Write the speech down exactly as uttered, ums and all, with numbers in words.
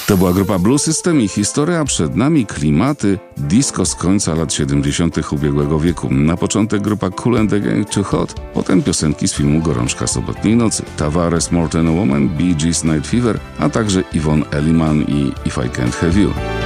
To była grupa Blue System i historia, przed nami klimaty disco z końca lat siedemdziesiątych ubiegłego wieku. Na początek grupa Kool and the Gang Too Hot, potem piosenki z filmu Gorączka sobotniej nocy, Tavares More Than a Woman, Bee Gees Night Fever, a także Yvonne Elliman i If I Can't Have You.